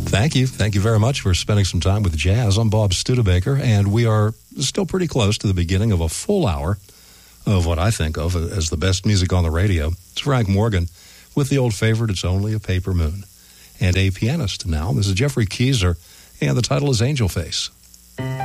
Thank you. Thank you very much for spending some time with jazz. I'm Bob Studebaker, and we are still pretty close to the beginning of a full hour of what I think of as the best music on the radio. It's Frank Morgan with the old favorite, It's Only a Paper Moon, and a pianist now. This is Jeffrey Keyser, and the title is Angel Face.